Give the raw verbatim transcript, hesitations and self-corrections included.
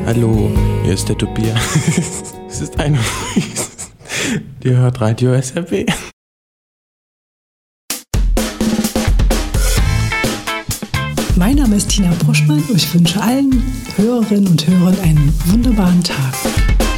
Hallo, hier ist der Tobias. Es ist eine. Ihr hört Radio S R B. Mein Name ist Tina Bruschmann und ich wünsche allen Hörerinnen und Hörern einen wunderbaren Tag.